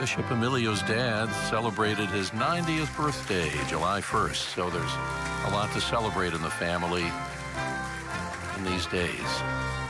Bishop Emilio's dad celebrated his 90th birthday, July 1st. So there's a lot to celebrate in the family in these days.